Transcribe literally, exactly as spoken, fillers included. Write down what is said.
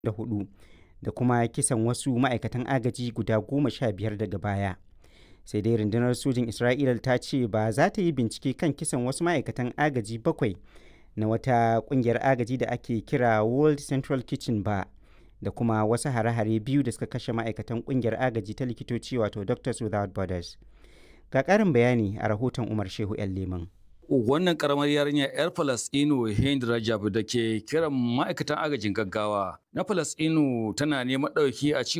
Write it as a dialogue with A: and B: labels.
A: da hudu da kuma kisan wasu ma'aikatan agaji guda goma sha biyar daga baya. Sai dai rundunar sojin Isra'ila ta ce ba za ta yi bincike kan kisan wasu ma'aikatan agaji bakwai na wata kungiyar agaji da ake kira World Central Kitchen ba, da kuma wasu hare-hare biyu da suka kashe ma'aikatan kungiyar agaji ta likitoci wato Doctors Without Borders. Ga ƙarin bayani a rahoton Umar Shehu 'yan Leman.
B: Wannan karamar yarinya 'yar Falasɗinu Hind Rajab da ke kiran ma'aikatan agajin gaggawa na Falasɗinu tana neman ɗauki a ci